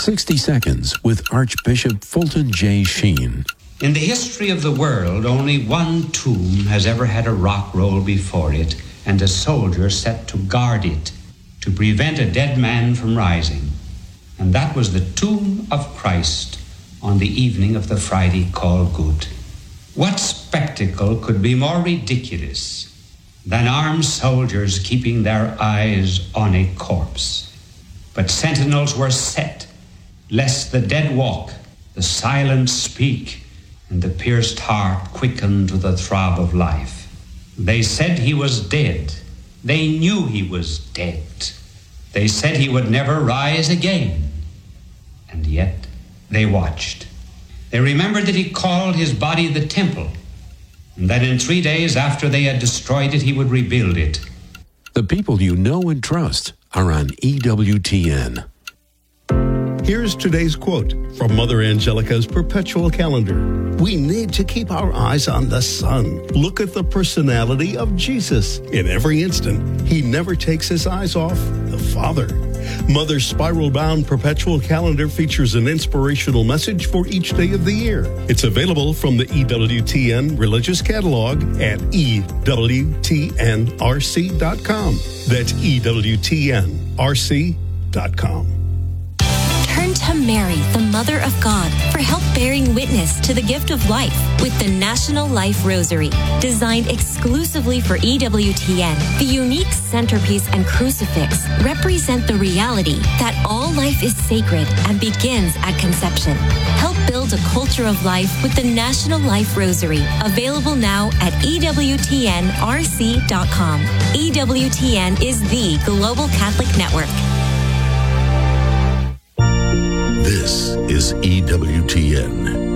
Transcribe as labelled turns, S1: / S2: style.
S1: 60 Seconds with Archbishop Fulton J. Sheen.
S2: In the history of the world, only one tomb has ever had a rock roll before it and a soldier set to guard it to prevent a dead man from rising. And that was the tomb of Christ on the evening of the Friday called Good. What spectacle could be more ridiculous than armed soldiers keeping their eyes on a corpse? But sentinels were set, lest the dead walk, the silent speak, and the pierced heart quicken to the throb of life. They said he was dead. They knew he was dead. They said he would never rise again. And yet they watched. They remembered that he called his body the temple, and that in 3 days after they had destroyed it, he would rebuild it.
S1: The people you know and trust are on EWTN.
S3: Here's today's quote from Mother Angelica's Perpetual Calendar. We need to keep our eyes on the sun. Look at the personality of Jesus. In every instant, he never takes his eyes off the Father. Mother's spiral-bound Perpetual Calendar features an inspirational message for each day of the year. It's available from the EWTN Religious Catalog at EWTNRC.com. That's EWTNRC.com.
S4: Turn to Mary, the Mother of God, for help bearing witness to the gift of life with the National Life Rosary. Designed exclusively for EWTN, the unique centerpiece and crucifix represent the reality that all life is sacred and begins at conception. Help build a culture of life with the National Life Rosary, available now at EWTNRC.com. EWTN is the Global Catholic Network.
S5: This is EWTN.